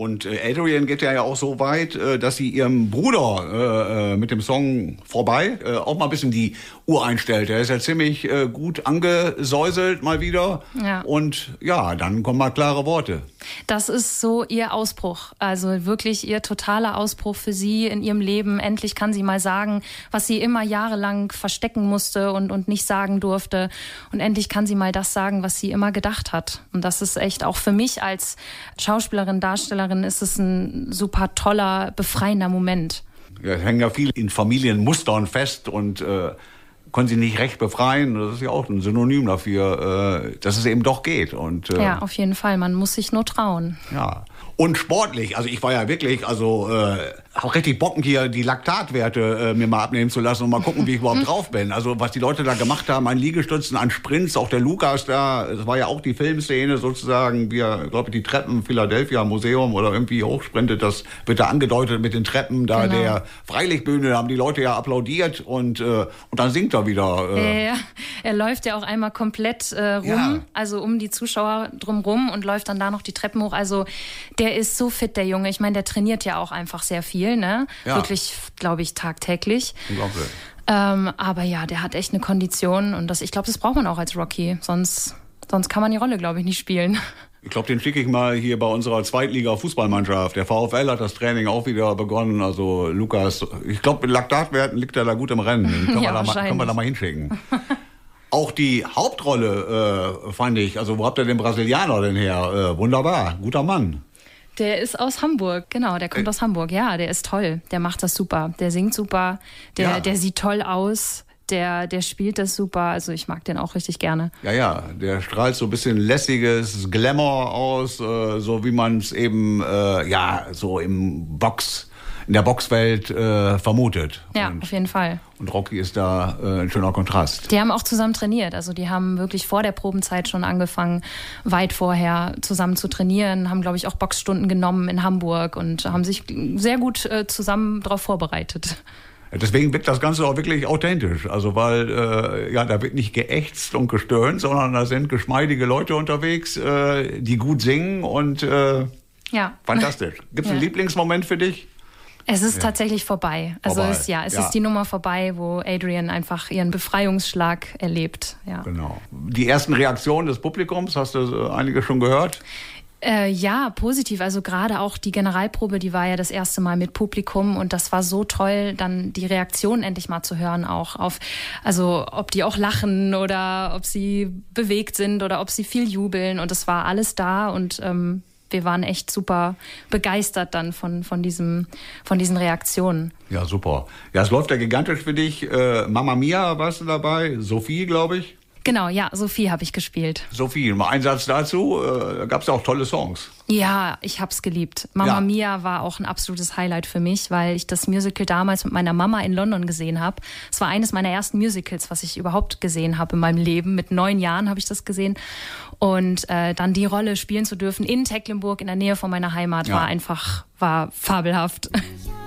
Und Adrienne geht ja auch so weit, dass sie ihrem Bruder mit dem Song Vorbei auch mal ein bisschen die Uhr einstellt. Er ist ja ziemlich gut angesäuselt mal wieder. Ja. Und ja, dann kommen mal klare Worte. Das ist so ihr Ausbruch, also wirklich ihr totaler Ausbruch für sie in ihrem Leben. Endlich kann sie mal sagen, was sie immer jahrelang verstecken musste und nicht sagen durfte. Und endlich kann sie mal das sagen, was sie immer gedacht hat. Und das ist echt auch für mich als Schauspielerin, Darstellerin ist es ein super toller, befreiender Moment. Ja, es hängen ja viele in Familienmustern fest und können sie nicht recht befreien. Das ist ja auch ein Synonym dafür, dass es eben doch geht. Und, ja, auf jeden Fall. Man muss sich nur trauen. Ja. Und sportlich, also ich war ja wirklich, auch richtig Bocken hier die Laktatwerte mir mal abnehmen zu lassen und mal gucken, wie ich überhaupt drauf bin. Also was die Leute da gemacht haben an Liegestützen, an Sprints, auch der Lukas da, das war ja auch die Filmszene sozusagen, wie er, glaube ich, die Treppen Philadelphia Museum oder irgendwie hochsprintet, das wird da angedeutet mit den Treppen da der Freilichtbühne, da haben die Leute ja applaudiert und dann singt er wieder. Ja. Er läuft ja auch einmal komplett rum, also um die Zuschauer drumrum und läuft dann da noch die Treppen hoch. Also der ist so fit, der Junge. Ich meine, der trainiert ja auch einfach sehr viel, ne? Ja. Wirklich, glaube ich, tagtäglich. Unglaublich. Aber ja, der hat echt eine Kondition und ich glaube, das braucht man auch als Rocky. Sonst kann man die Rolle, glaube ich, nicht spielen. Ich glaube, den schicke ich mal hier bei unserer Zweitliga-Fußballmannschaft. Der VfL hat das Training auch wieder begonnen. Also Lukas, ich glaube, mit Laktatwerten liegt er da gut im Rennen. Den können wir da mal hinschicken. Auch die Hauptrolle fand ich, also wo habt ihr den Brasilianer denn her? Wunderbar, guter Mann. Der ist aus Hamburg, genau, der kommt aus Hamburg. Ja, der ist toll, der macht das super, der singt super, der sieht toll aus, der spielt das super, also ich mag den auch richtig gerne. Ja, der strahlt so ein bisschen lässiges Glamour aus, so wie man es eben, so in der Boxwelt vermutet. Ja, auf jeden Fall. Und Rocky ist da ein schöner Kontrast. Die haben auch zusammen trainiert. Also die haben wirklich vor der Probenzeit schon angefangen, weit vorher zusammen zu trainieren, haben, glaube ich, auch Boxstunden genommen in Hamburg und haben sich sehr gut zusammen darauf vorbereitet. Deswegen wirkt das Ganze auch wirklich authentisch. Also weil, da wird nicht geächtzt und gestöhnt, sondern da sind geschmeidige Leute unterwegs, die gut singen und fantastisch. Gibt es einen Lieblingsmoment für dich? Es ist tatsächlich vorbei. Also es ist die Nummer vorbei, wo Adrienne einfach ihren Befreiungsschlag erlebt. Ja. Genau. Die ersten Reaktionen des Publikums, hast du einige schon gehört? Ja, positiv. Also gerade auch die Generalprobe, die war ja das erste Mal mit Publikum und das war so toll, dann die Reaktionen endlich mal zu hören auch auf, also ob die auch lachen oder ob sie bewegt sind oder ob sie viel jubeln und es war alles da und wir waren echt super begeistert dann von diesen Reaktionen. Ja, super. Ja, es läuft ja gigantisch für dich. Mamma Mia warst du dabei, Sophie, glaube ich. Genau, ja, Sophie habe ich gespielt. Sophie, mal ein Satz dazu. Da gab es ja auch tolle Songs. Ja, ich hab's geliebt. Mamma Mia war auch ein absolutes Highlight für mich, weil ich das Musical damals mit meiner Mama in London gesehen habe. Es war eines meiner ersten Musicals, was ich überhaupt gesehen habe in meinem Leben. Mit 9 Jahren habe ich das gesehen. Und dann die Rolle spielen zu dürfen in Tecklenburg, in der Nähe von meiner Heimat, war fabelhaft.